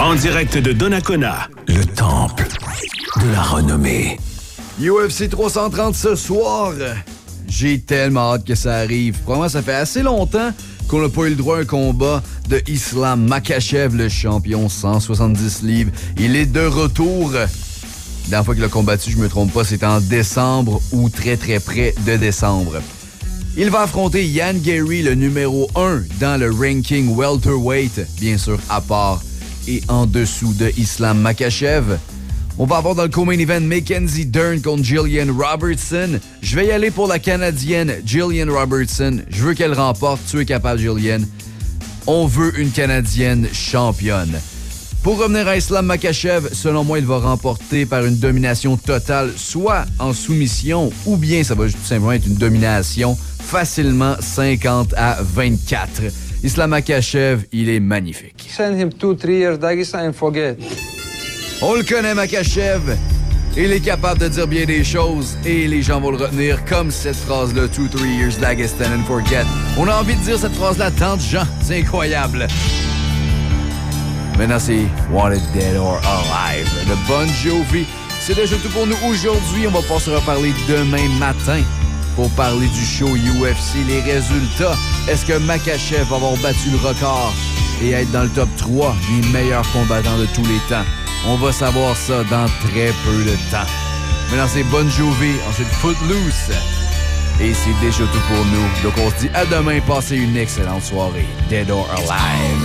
En direct de Donnacona, le temple de la renommée. UFC 330 ce soir. J'ai tellement hâte que ça arrive. Probablement, ça fait assez longtemps qu'on n'a pas eu le droit à un combat de Islam Makhachev, le champion 170 livres. Il est de retour. La dernière fois qu'il a combattu, je me trompe pas, c'était en décembre ou très très près de décembre. Il va affronter Ian Garry, le numéro 1 dans le ranking welterweight, bien sûr à part et en dessous de Islam Makhachev. On va avoir dans le co-main event Mackenzie Dern contre Jillian Robertson. Je vais y aller pour la Canadienne Jillian Robertson. Je veux qu'elle remporte. Tu es capable, Jillian. On veut une Canadienne championne. Pour revenir à Islam Makhachev, selon moi, il va remporter par une domination totale, soit en soumission, ou bien ça va tout simplement être une domination facilement 50-24. Islam Makhachev, il est magnifique. Send him 2-3 years Dagestan and forget. On le connaît, Makhachev. Il est capable de dire bien des choses et les gens vont le retenir comme cette phrase-là, 2-3 years Dagestan and forget. On a envie de dire cette phrase-là tant de gens. C'est incroyable. Maintenant, c'est Wanted Dead or Alive. Le Bon Jovi. C'est déjà tout pour nous aujourd'hui. On va pas se reparler demain matin pour parler du show UFC. Les résultats. Est-ce que Makhachev va avoir battu le record et être dans le top 3 des meilleurs combattants de tous les temps? On va savoir ça dans très peu de temps. Maintenant, c'est Bon Jovi, ensuite Footloose. Et c'est déjà tout pour nous. Donc, on se dit à demain. Passez une excellente soirée. Dead or Alive.